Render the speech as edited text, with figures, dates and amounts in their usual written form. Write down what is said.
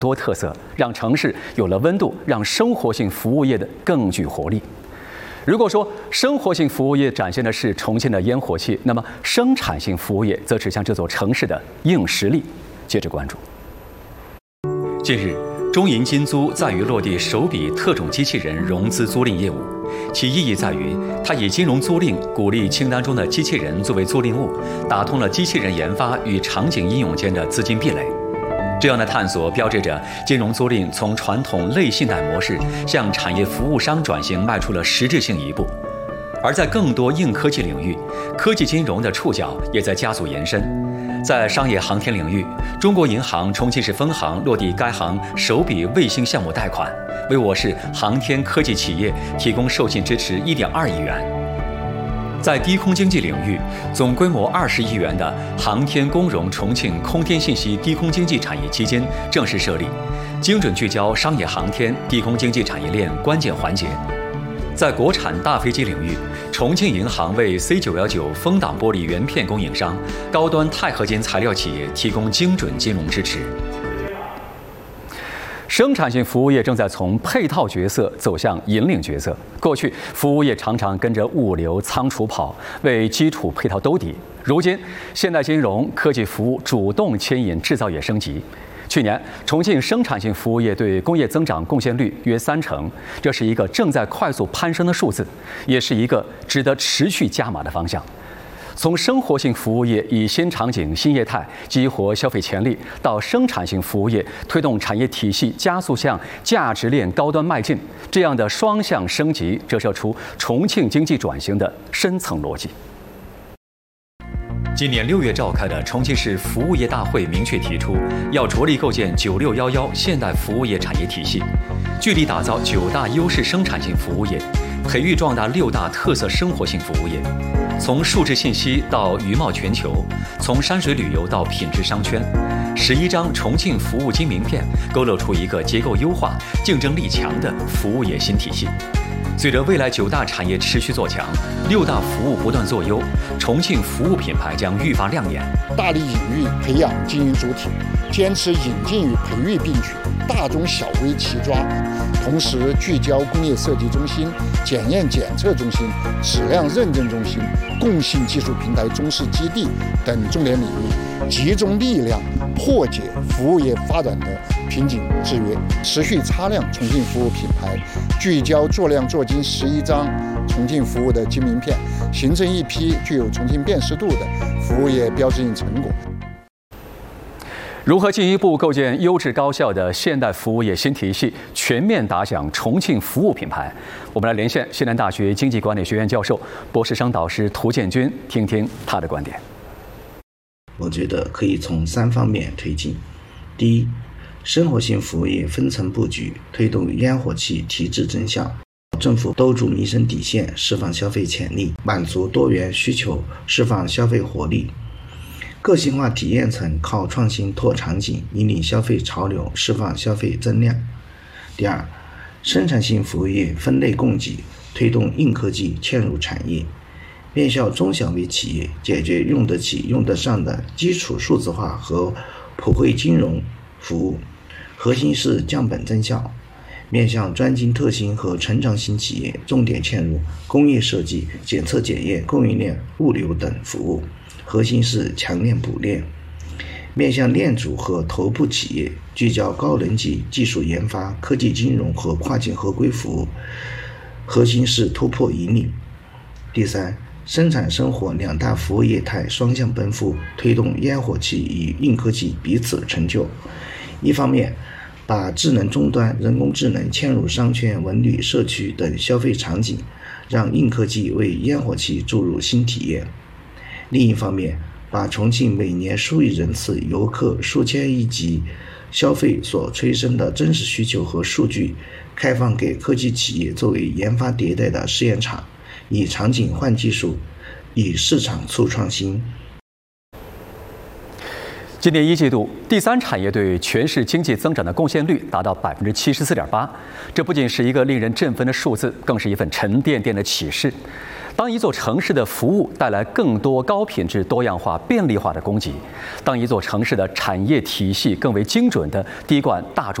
多特色，让城市有了温度，让生活性服务业的更具活力。如果说生活性服务业展现的是重庆的烟火气，那么生产性服务业则指向这座城市的硬实力。接着关注。近日，中银金租在于落地首笔特种机器人融资租赁业务，其意义在于它以金融租赁鼓励清单中的机器人作为租赁物，打通了机器人研发与场景应用间的资金壁垒。这样的探索标志着金融租赁从传统类信贷模式向产业服务商转型迈出了实质性一步。而在更多硬科技领域，科技金融的触角也在加速延伸。在商业航天领域，中国银行重庆市分行落地该行首笔卫星项目贷款，为我市航天科技企业提供授信支持1.2亿元。在低空经济领域，总规模20亿元的航天工融重庆空天信息低空经济产业基金正式设立，精准聚焦商业航天、低空经济产业链关键环节。在国产大飞机领域，重庆银行为 C919 风挡玻璃原片供应商、高端钛合金材料企业提供精准金融支持。生产性服务业正在从配套角色走向引领角色。过去，服务业常常跟着物流、仓储跑，为基础配套兜底。如今，现代金融、科技服务主动牵引制造业升级。去年，重庆生产性服务业对工业增长贡献率约30%，这是一个正在快速攀升的数字，也是一个值得持续加码的方向。从生活性服务业以新场景、新业态激活消费潜力，到生产性服务业推动产业体系加速向价值链高端迈进，这样的双向升级折射出重庆经济转型的深层逻辑。今年6月召开的重庆市服务业大会明确提出，要着力构建9611现代服务业产业体系，聚力打造9大优势生产性服务业，培育壮大6大特色生活性服务业。从数字信息到余貌全球，从山水旅游到品质商圈，11张重庆服务金名片勾勒出一个结构优化、竞争力强的服务业新体系。随着未来9大产业持续做强，6大服务不断做优，重庆服务品牌将愈发亮眼。 大力引育培养经营主体，坚持引进与培育并举，大中小微齐抓，同时聚焦工业设计中心、检验检测中心、质量认证中心、共性技术平台中试基地等重点领域，集中力量破解服务业发展的瓶颈制约，持续擦亮重庆服务品牌，聚焦做量做精11张重庆服务的金名片，形成一批具有重庆辨识度的服务业标志性成果。 如何进一步构建优质高效的现代服务业新体系，全面打响重庆服务品牌？我们来连线西南大学经济管理学院教授、博士生导师涂建军，听听他的观点。 我觉得可以从3方面推进。第一，生活性服务业分层布局，推动烟火气提质增效。政府兜住民生底线，释放消费潜力，满足多元需求，释放消费活力。个性化体验层靠创新拓场景，引领消费潮流，释放消费增量。第二，生产性服务业分类供给，推动硬科技嵌入产业，面向中小微企业，解决用得起、用得上的基础数字化和普惠金融服务，核心是降本增效。面向专精特新和成长型企业，重点嵌入工业设计、检测检验、供应链、物流等服务，核心是强链补链。面向链主和头部企业，聚焦高能级技术研发、科技金融和跨境合规服务，核心是突破引领。第三，生产生活2大服务业态双向奔赴，推动烟火气与硬科技彼此成就。一方面，把智能终端、人工智能嵌入商圈、文旅、社区等消费场景，让硬科技为烟火气注入新体验。另一方面，把重庆每年数亿人次游客、数千亿级消费所催生的真实需求和数据，开放给科技企业作为研发迭代的试验场，以场景换技术，以市场促创新。 今年1季度，第3产业对全市经济增长的贡献率达到74.8%，这不仅是一个令人振奋的数字，更是一份沉甸甸的启示。 当一座城市的服务带来更多高品质、多样化、便利化的供给，当一座城市的产业体系更为精准地滴灌大众